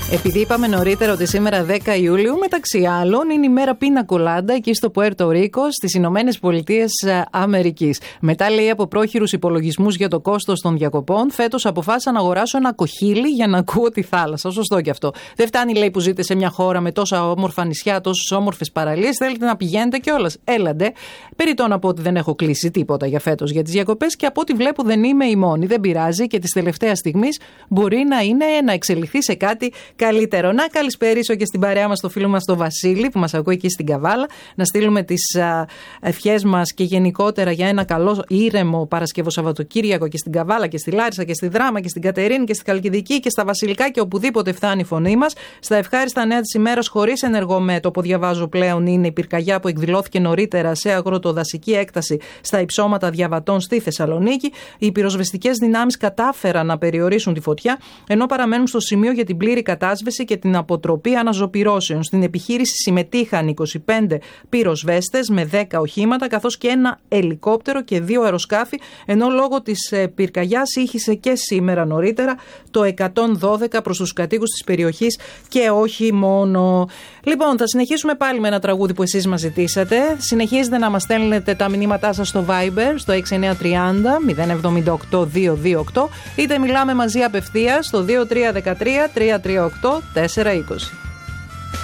Επειδή είπαμε νωρίτερα ότι σήμερα 10 Ιουλίου, μεταξύ άλλων, είναι η μέρα πίνα κολάντα εκεί στο Πουέρτο Ρίκο, στις Ηνωμένες Πολιτείες Αμερικής. Μετά, λέει, από πρόχειρους υπολογισμούς για το κόστος των διακοπών, φέτος αποφάσισα να αγοράσω ένα κοχύλι για να ακούω τη θάλασσα. Σωστό κι αυτό. Δεν φτάνει, λέει, που ζείτε σε μια χώρα με τόσα όμορφα νησιά, τόσες όμορφες παραλίες. Θέλετε να πηγαίνετε κιόλας. Έλαντε. Περιττό να πω ότι δεν έχω κλείσει τίποτα για φέτος για τις διακοπές και από ό,τι βλέπω δεν είμαι η μόνη. Δεν πειράζει και της τελευταίας στιγμής μπορεί να είναι να εξελιχθεί σε κάτι καλύτερο. Να καλησπερίσω και στην παρέα μας το φίλο μας τον Βασίλη που μας ακούει εκεί στην Καβάλα. Να στείλουμε τις ευχές μας και γενικότερα για ένα καλό ήρεμο Παρασκευό Σαββατοκύριακο και στην Καβάλα και στη Λάρισα και στη Δράμα και στην Κατερίνη και στη Χαλκιδική και στα Βασιλικά και οπουδήποτε φτάνει η φωνή μας. Στα ευχάριστα νέα της ημέρας χωρίς ενεργομέτωπο, διαβάζω πλέον, είναι η πυρκαγιά που εκδηλώθηκε νωρίτερα σε αγροτοδασική έκταση στα υψώματα Διαβατών στη Θεσσαλονίκη. Οι πυροσβεστικές δυνάμεις κατάφεραν να περιορίσουν τη φωτιά, ενώ παραμένουν στο σημείο για την πλήρη κατάσβεση και την αποτροπή αναζωπυρώσεων. Στην επιχείρηση συμμετείχαν 25 πυροσβέστες με 10 οχήματα, καθώς και ένα ελικόπτερο και 2 αεροσκάφη, ενώ λόγω της πυρκαγιάς ήχησε και σήμερα νωρίτερα το 112 προς τους κατοίκους της περιοχής και όχι μόνο. Λοιπόν, θα συνεχίσουμε πάλι με ένα τραγούδι που εσείς μας ζητήσατε. Συνεχίζετε να μας στέλνετε τα μηνύματά σας στο Viber, στο 6930 078 228, είτε μιλάμε μαζί απευθείας στο 2313 338 420.